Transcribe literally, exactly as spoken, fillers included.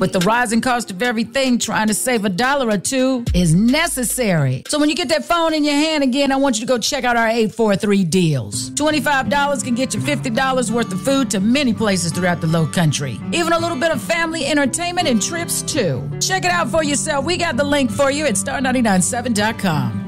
With the rising cost of everything, trying to save a dollar or two is necessary. So when you get that phone in your hand again, I want you to go check out our eight four three deals. twenty-five dollars can get you fifty dollars worth of food to many places throughout the low country. Even a little bit of family entertainment and trips, too. Check it out for yourself. We got the link for you at star nine nine seven dot com.